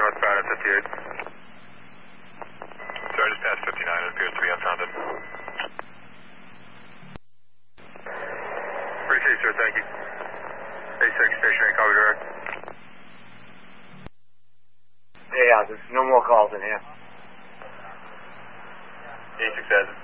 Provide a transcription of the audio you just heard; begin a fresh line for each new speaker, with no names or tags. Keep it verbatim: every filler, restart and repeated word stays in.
northbound at fifty-eight. Sorry, just past fifty-nine. It appears to be unfounded. Appreciate it, sir. Thank you. A six, stationary, copy direct.
Yeah, there's no more calls in here.
A six, as